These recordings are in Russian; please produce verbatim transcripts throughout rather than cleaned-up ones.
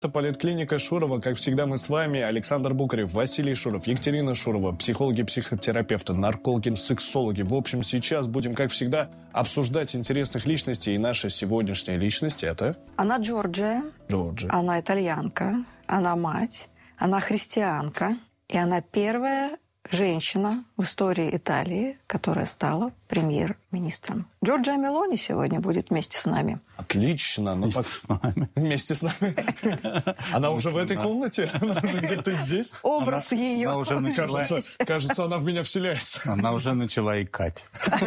Это политклиника Шурова. Как всегда, мы с вами. Александр Букарев, Василий Шуров, Екатерина Шурова, психологи, психотерапевты, наркологи, сексологи. В общем, сейчас будем, как всегда, обсуждать интересных личностей. И наша сегодняшняя личность – это… Она Джорджия. Джорджия. Она итальянка. Она мать. Она христианка. И она первая женщина в истории Италии, которая стала премьер-министром. Джорджия Мелони сегодня будет вместе с нами. Отлично. Ну, вместе так... с нами. Вместе с нами. Она уже в этой комнате? Она уже где-то здесь? Образ ее. Она уже начала... Кажется, она в меня вселяется. Она уже начала икать.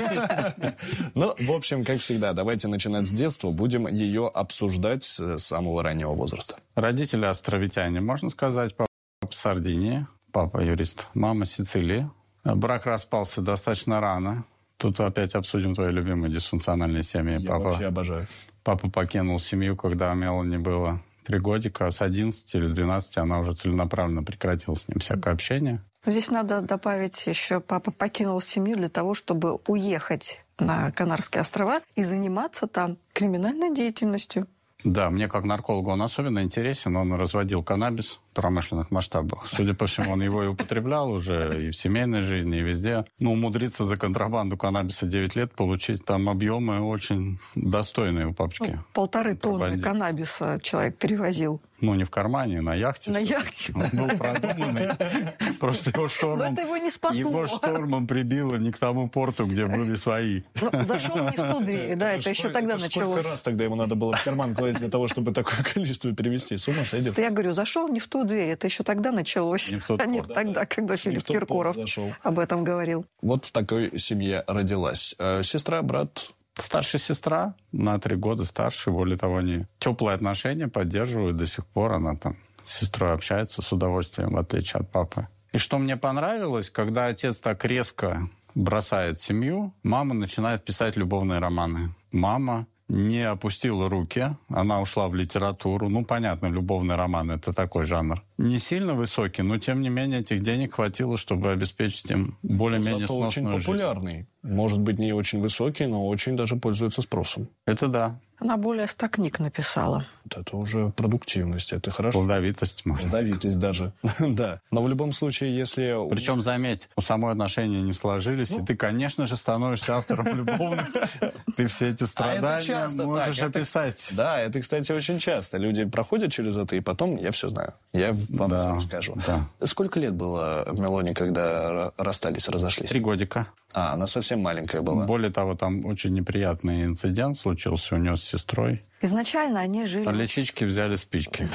Ну, в общем, как всегда, давайте начинать с детства. Будем ее обсуждать с самого раннего возраста. Родители островитяне, можно сказать, папа в Сардинии. Папа юрист, мама Сицилии. Брак распался достаточно рано. Тут опять обсудим твои любимые дисфункциональные семьи. Я папа, вообще обожаю. Папа покинул семью, когда Мелани было три годика. С одиннадцати или с двенадцати она уже целенаправленно прекратила с ним всякое общение. Здесь надо добавить еще, папа покинул семью для того, чтобы уехать на Канарские острова и заниматься там криминальной деятельностью. Да, мне как наркологу он особенно интересен. Он разводил каннабис в промышленных масштабах. Судя по всему, он его и употреблял уже и в семейной жизни, и везде. Ну, умудриться за контрабанду каннабиса девять лет получить, там объемы очень достойные у папочки. Ну, полторы тонны каннабиса человек перевозил. Ну, не в кармане, на яхте. На яхте. Он был продуманный. Просто его штормом... Но это его не спасло. Его штормом прибило не к тому порту, где были свои. Ну, зашел не в ту дверь, да, это еще тогда началось. Сколько раз тогда ему надо было в карман класть для того, чтобы такое количество перевести? С ума сойдет. Я говорю, зашел не в ту дверь, это еще тогда началось. Не в тот а не порт, тогда, да. когда Филипп Киркоров об этом говорил. Вот в такой семье родилась. Сестра, брат... Старшая сестра, на три года старше, более того, они теплые отношения поддерживают до сих пор. Она там с сестрой общается с удовольствием, в отличие от папы. И что мне понравилось, когда отец так резко бросает семью, мама начинает писать любовные романы. Мама не опустила руки, она ушла в литературу. Ну, понятно, любовный роман – это такой жанр. Не сильно высокий, но, тем не менее, этих денег хватило, чтобы обеспечить им более-менее сносную очень жизнь. Популярный. Может быть, не очень высокий, но очень даже пользуется спросом. Это да. Она более ста книг написала. Вот это уже продуктивность, это хорошо. Плодовитость, можно. Плодовитость даже, да. Но в любом случае, если... Причем, заметь, у самой отношения не сложились, ну, и ты, конечно же, становишься автором любовных. Ты все эти страдания можешь описать. Да, это, кстати, очень часто. Люди проходят через это, и потом я все знаю. Я вам да, скажу. Да. Сколько лет было Мелони, когда расстались, разошлись? Три годика. А, она совсем маленькая была. Более того, там очень неприятный инцидент случился у нее с сестрой. Изначально они жили... А лисички взяли спички.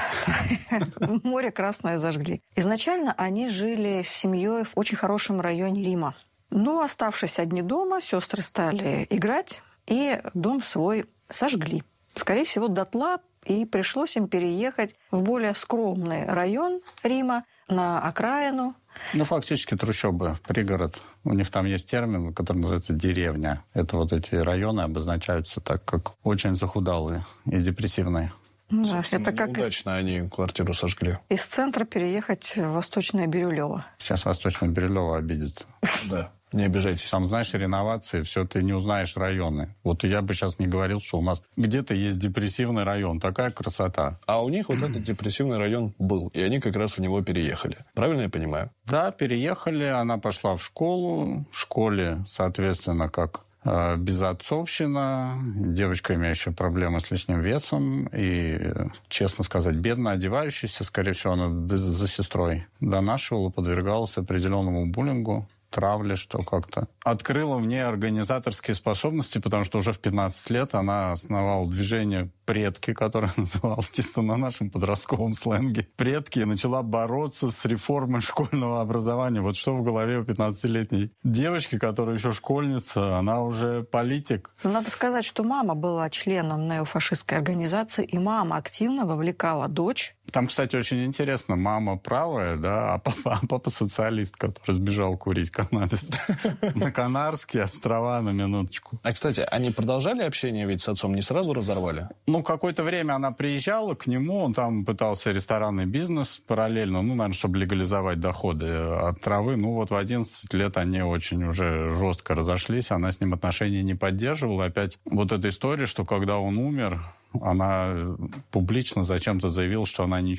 Море красное зажгли. Изначально они жили с семьей в очень хорошем районе Рима. Но, оставшись одни дома, сестры стали играть, и дом свой сожгли. Скорее всего, дотла, и пришлось им переехать в более скромный район Рима, на окраину. Ну, фактически трущобы, пригород. У них там есть термин, который называется деревня. Это вот эти районы обозначаются так, как очень захудалые и депрессивные. Да, это как удачно из... они квартиру сожгли. Из центра переехать в Восточное Бирюлево. Сейчас Восточное Бирюлево обидится. Да. Не обижайтесь. Там, знаешь, реновации, все, ты не узнаешь районы. Вот я бы сейчас не говорил, что у нас где-то есть депрессивный район. Такая красота. А у них вот этот депрессивный район был, и они как раз в него переехали. Правильно я понимаю? Да, переехали. Она пошла в школу. В школе, соответственно, как э, безотцовщина, девочка, имеющая проблемы с лишним весом и, честно сказать, бедно одевающаяся. Скорее всего, она за сестрой донашивала, подвергалась определенному буллингу, травле, что как-то открыла в ней организаторские способности, потому что уже в пятнадцать лет она основала движение «Предки», которое называлось чисто на нашем подростковом сленге «Предки», и начала бороться с реформой школьного образования. Вот что в голове у пятнадцатилетней девочки, которая еще школьница, она уже политик. Надо сказать, что мама была членом неофашистской организации, и мама активно вовлекала дочь. Там, кстати, очень интересно. Мама правая, да, а папа, а папа социалист, который сбежал курить каннабис. На Канарские острова, на минуточку. А, кстати, они продолжали общение ведь с отцом? Не сразу разорвали? Ну, какое-то время она приезжала к нему, он там пытался ресторанный бизнес параллельно, ну, наверное, чтобы легализовать доходы от травы. Ну, вот в одиннадцать лет они очень уже жестко разошлись, она с ним отношения не поддерживала. Опять вот эта история, что когда он умер, она публично зачем-то заявила, что она не